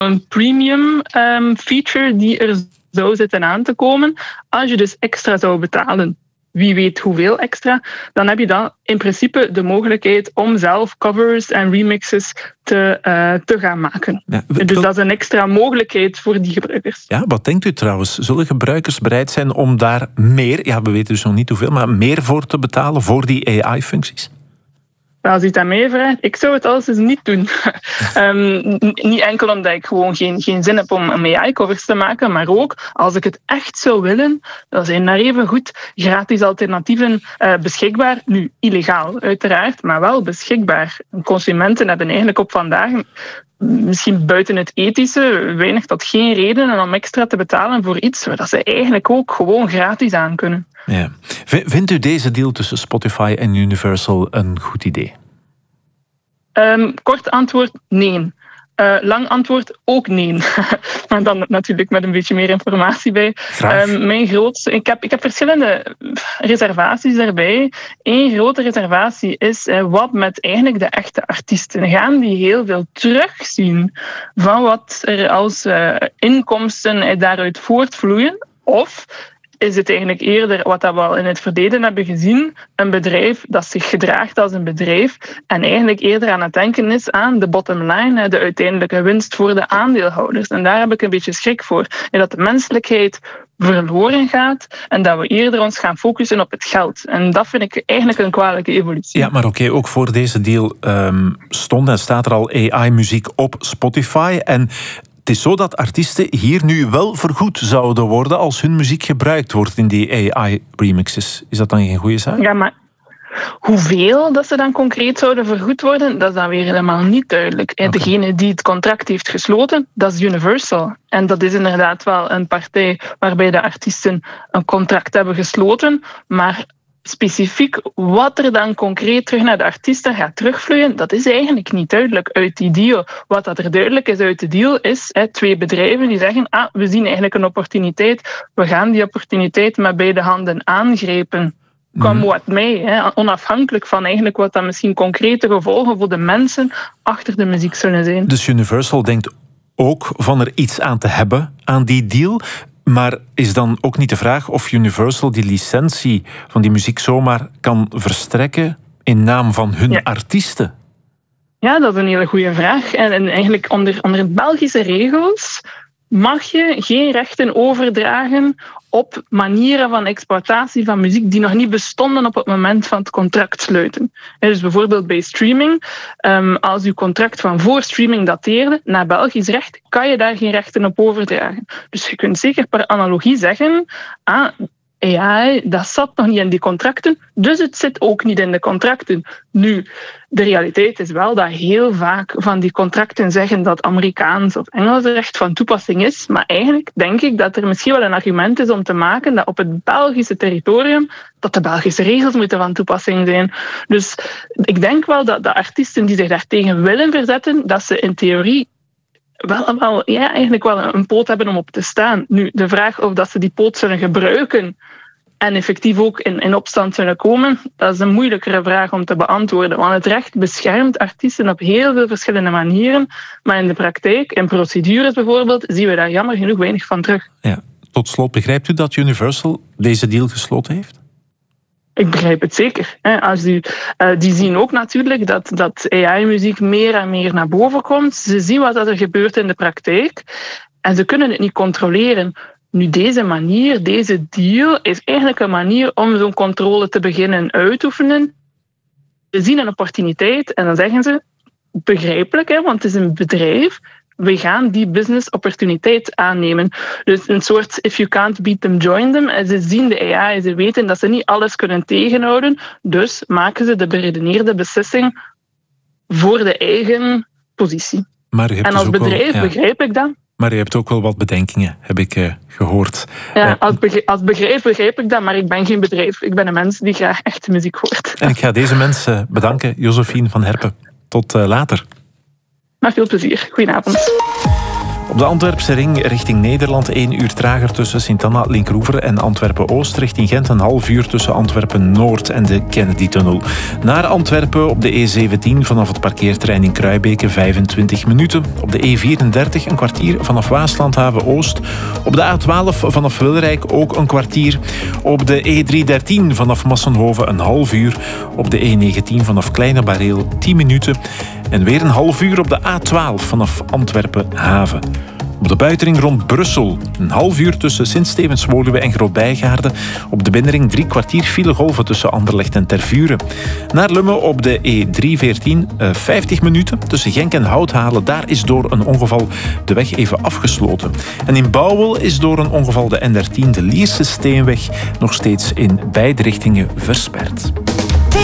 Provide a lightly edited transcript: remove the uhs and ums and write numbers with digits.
een premium feature die er zou zitten aan te komen. Als je dus extra zou betalen, wie weet hoeveel extra, dan heb je dan in principe de mogelijkheid om zelf covers en remixes te gaan maken. Ja, dus dat is een extra mogelijkheid voor die gebruikers. Ja, wat denkt u trouwens? Zullen gebruikers bereid zijn om daar meer, ja, we weten dus nog niet hoeveel, maar meer voor te betalen voor die AI-functies? Als u het aan mij vraagt, ik zou het alles eens niet doen. Niet enkel omdat ik gewoon geen zin heb om AI-covers te maken, maar ook als ik het echt zou willen, dan zijn daar even goed gratis alternatieven beschikbaar. Nu, illegaal uiteraard, maar wel beschikbaar. Consumenten hebben eigenlijk op vandaag, misschien buiten het ethische, weinig tot geen reden om extra te betalen voor iets waar ze eigenlijk ook gewoon gratis aan kunnen. Ja. Vindt u deze deal tussen Spotify en Universal een goed idee? Kort antwoord, nee. Lang antwoord, ook nee. Maar dan natuurlijk met een beetje meer informatie bij. Mijn grootste, ik heb verschillende reservaties daarbij. Eén grote reservatie is wat met eigenlijk de echte artiesten. Gaan die heel veel terugzien van wat er als inkomsten daaruit voortvloeien? Of is het eigenlijk eerder wat we al in het verleden hebben gezien, een bedrijf dat zich gedraagt als een bedrijf en eigenlijk eerder aan het denken is aan de bottom line, de uiteindelijke winst voor de aandeelhouders. En daar heb ik een beetje schrik voor. En dat de menselijkheid verloren gaat en dat we eerder ons gaan focussen op het geld. En dat vind ik eigenlijk een kwalijke evolutie. Ja, maar oké, ook voor deze deal stond en staat er al AI-muziek op Spotify. En het is zo dat artiesten hier nu wel vergoed zouden worden als hun muziek gebruikt wordt in die AI-remixes. Is dat dan geen goede zaak? Ja, maar hoeveel dat ze dan concreet zouden vergoed worden, dat is dan weer helemaal niet duidelijk. Okay. Degene die het contract heeft gesloten, dat is Universal. En dat is inderdaad wel een partij waarbij de artiesten een contract hebben gesloten, maar specifiek wat er dan concreet terug naar de artiesten gaat terugvloeien, dat is eigenlijk niet duidelijk uit die deal. Wat dat er duidelijk is uit de deal is twee bedrijven die zeggen, we zien eigenlijk een opportuniteit, we gaan die opportuniteit met beide handen aangrijpen. Kom wat mee, onafhankelijk van eigenlijk wat dan misschien concrete gevolgen voor de mensen achter de muziek zullen zijn. Dus Universal denkt ook van er iets aan te hebben aan die deal. Maar is dan ook niet de vraag of Universal die licentie van die muziek zomaar kan verstrekken in naam van hun artiesten? Ja, dat is een hele goede vraag. En eigenlijk onder Belgische regels mag je geen rechten overdragen op manieren van exploitatie van muziek die nog niet bestonden op het moment van het contract sluiten. Dus bijvoorbeeld bij streaming, als je contract van voor streaming dateerde, naar Belgisch recht, kan je daar geen rechten op overdragen. Dus je kunt zeker per analogie zeggen, dat zat nog niet in die contracten, dus het zit ook niet in de contracten. Nu, de realiteit is wel dat heel vaak van die contracten zeggen dat Amerikaans of Engels recht van toepassing is, maar eigenlijk denk ik dat er misschien wel een argument is om te maken dat op het Belgische territorium dat de Belgische regels moeten van toepassing zijn. Dus ik denk wel dat de artiesten die zich daartegen willen verzetten, dat ze in theorie eigenlijk wel een poot hebben om op te staan. Nu, de vraag of dat ze die poot zullen gebruiken en effectief ook in opstand zullen komen, dat is een moeilijkere vraag om te beantwoorden. Want het recht beschermt artiesten op heel veel verschillende manieren, maar in de praktijk, in procedures bijvoorbeeld, zien we daar jammer genoeg weinig van terug. Ja. Tot slot, begrijpt u dat Universal deze deal gesloten heeft? Ik begrijp het zeker. Die zien ook natuurlijk dat AI-muziek meer en meer naar boven komt. Ze zien wat er gebeurt in de praktijk en ze kunnen het niet controleren. Nu, deze deal is eigenlijk een manier om zo'n controle te beginnen uitoefenen. Ze zien een opportuniteit en dan zeggen ze, begrijpelijk, want het is een bedrijf, we gaan die business opportuniteit aannemen. Dus een soort if you can't beat them, join them. En ze zien de AI, ze weten dat ze niet alles kunnen tegenhouden, dus maken ze de beredeneerde beslissing voor de eigen positie. En als bedrijf begrijp ik dat. Maar je hebt ook wel wat bedenkingen, heb ik gehoord. Ja, als bedrijf begrijp ik dat, maar ik ben geen bedrijf. Ik ben een mens die graag echte muziek hoort. En ik ga deze mensen bedanken, Josephine van Herpen. Tot later. Maar veel plezier. Goedenavond. Op de Antwerpse ring richting Nederland 1 uur trager tussen Sint-Anna, Linkroever en Antwerpen-Oost. Richting Gent een half uur tussen Antwerpen-Noord en de Kennedy-tunnel. Naar Antwerpen op de E17 vanaf het parkeerterrein in Kruibeke 25 minuten. Op de E34 een kwartier vanaf Waaslandhaven-Oost. Op de A12 vanaf Wilrijk ook een kwartier. Op de E313 vanaf Massenhoven een half uur. Op de E19 vanaf Kleine Bareel 10 minuten. En weer een half uur op de A12 vanaf Antwerpen-Haven. Op de buitenring rond Brussel een half uur tussen Sint-Stevens-Woluwe en Groot-Bijgaarde. Op de binnenring 3 kwartier filegolven tussen Anderlecht en Tervuren. Naar Lummen op de E314 50 minuten tussen Genk en Houthalen. Daar is door een ongeval de weg even afgesloten. En in Bouwel is door een ongeval de N13 de Lierse Steenweg nog steeds in beide richtingen versperd.